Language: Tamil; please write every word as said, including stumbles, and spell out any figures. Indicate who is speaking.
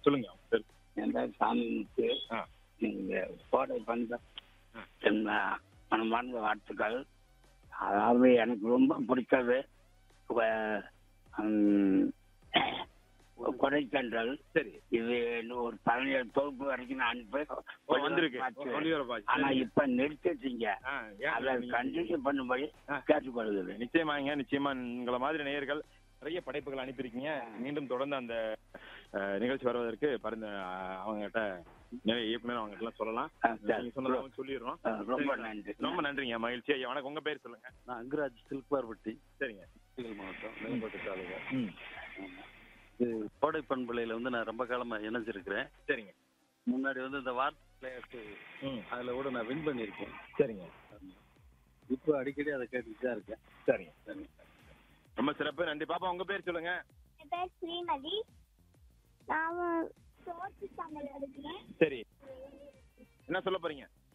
Speaker 1: சொல்லுங்க உங்க பேர்.
Speaker 2: என் பேர் சாமிக்கு.
Speaker 1: ஆ.
Speaker 2: நீங்க கோடை பண்ப மனமார்ந்த வாழ்த்துக்கள். அதாவது எனக்கு ரொம்ப பிடிச்சது கொ- ஹம், கொடைக்கானல்.
Speaker 1: சரி.
Speaker 2: இது இன்னும் ஒரு பதினேழு தொகுப்பு வரைக்கும் நான் அனுப்பி
Speaker 1: ஓ, வந்திருக்கு.
Speaker 2: பார்த்து.
Speaker 1: ஒளிபர பாய்ச்சி.
Speaker 2: ஆனா இப்ப நிறுத்திட்டீங்க.
Speaker 1: ஆ, ஏன்
Speaker 2: அதை
Speaker 1: நீங்க-
Speaker 2: கண்டினியூ பண்ணும்படி
Speaker 1: ஆ.
Speaker 2: கேட்டுக்கொள்கிறேன்.
Speaker 1: நிச்சயமாங்க, நிச்சயமா உங்களை மாதிரி நேயர்கள் நிறைய படைப்புகள் அனுப்பியிருக்கீங்க. மீண்டும் தொடர்ந்து அந்த அஹ், நிகழ்ச்சி வருவதற்கு பரிந்து அவங்ககிட்ட நிறைய இயக்குனர் அவங்க எல்லாம் சொல்லலாம்.
Speaker 2: ஆ, சரி.
Speaker 1: நீங்க சொன்னதாக சொல்லிடுறோம்.
Speaker 2: ஆ, ரொம்ப நன்றி.
Speaker 1: ரொம்ப நன்றிங்க, மகிழ்ச்சி. ஐயா வணக்கம், உங்க பேர் சொல்லுங்க.
Speaker 3: நான் அங்குராஜ் சில்க்வார்பட்டி,
Speaker 1: சரிங்க.
Speaker 3: திண்டுக்கல் மாவட்டம் மேம்பட்டு தாலுகா.
Speaker 1: ம்.
Speaker 3: இது கோடை பண்பலையில் வந்து நான் ரொம்ப காலமாக இணைஞ்சிருக்கிறேன்.
Speaker 1: சரிங்க.
Speaker 3: முன்னாடி வந்து இந்த வார்த்தை விளையாட்டு
Speaker 1: ம்.
Speaker 3: அதில் கூட நான் வின் பண்ணியிருக்கேன்.
Speaker 1: சரிங்க.
Speaker 3: இப்போ அடிக்கடி அதை கேட்டுட்டு தான் இருக்கேன்.
Speaker 1: சரிங்க. சரிங்க. ரொம்ப சிறப்பு, நன்றி. பாப்பா உங்க பேர் சொல்லுங்க.
Speaker 4: என் பேர் ஸ்ரீமதி. நான் ஃபோர்த்து ஸ்டாண்டர்ட் படிக்கிறேன்.
Speaker 1: சரி, என்ன சொல்ல போறீங்க?